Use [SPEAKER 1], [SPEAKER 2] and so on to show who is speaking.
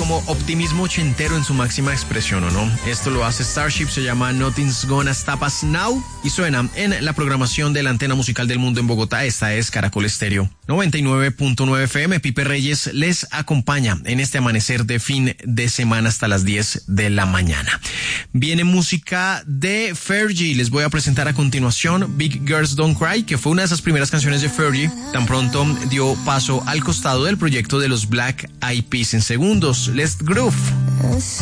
[SPEAKER 1] como optimismo ochentero en su máxima expresión, ¿o no? Esto lo hace Starship, se llama Nothing's Gonna Stop Us Now y suena en la programación de la antena musical del mundo en Bogotá. Esta es Caracol Estéreo 99.9 FM. Pipe Reyes les acompaña en este amanecer de fin de semana hasta las 10 de la mañana. Viene música de Fergie. Les voy a presentar a continuación Big Girls Don't Cry, que fue una de esas primeras canciones de Fergie. Tan pronto dio paso al costado del proyecto de los Black Eyed Peas. En segundos, Let's Groove.